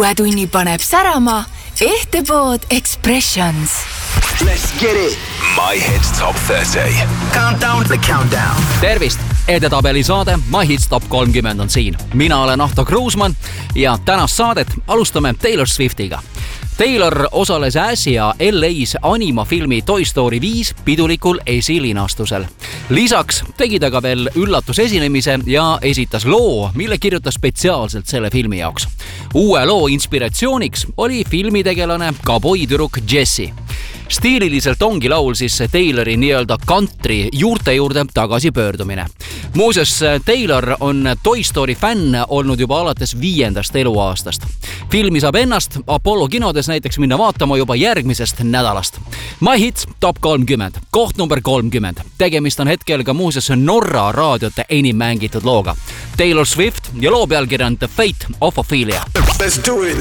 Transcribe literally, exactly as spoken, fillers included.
uue tunni paneb särama Ehtepood Expressions. Let's get it. My Hits Top thirty. Countdown, the countdown. Tervist! Edetabeli saade My Hits Top kolmkümmend on siin. Mina olen Ahto Kruusmann ja tänast saadet alustame Taylor Swiftiga. Taylor osales äsja L A's animafilmi Toy Story viis pidulikul esilinastusel. Lisaks tegi ta ka veel üllatusesinemise ja esitas loo, mille kirjutas spetsiaalselt selle filmi jaoks. Uue loo inspiratsiooniks oli filmitegelane kaboitüruk Jessie. Stiililiselt ongi laul siis Taylori nii-öelda country juurte juurde tagasi pöördumine. Muuseas, Taylor on Toy Story fänn olnud juba alates viiendast eluaastast. Filmi saab ennast Apollo kinodes näiteks minna vaatama juba järgmisest nädalast. My Hits Top kolmkümmend, koht number kolmkümmend. Tegemist on hetkel ka muuseas Norra raadiote enim mängitud looga. Taylor Swift ja loo pealkiri on The Fate of Ophelia. Let's do it.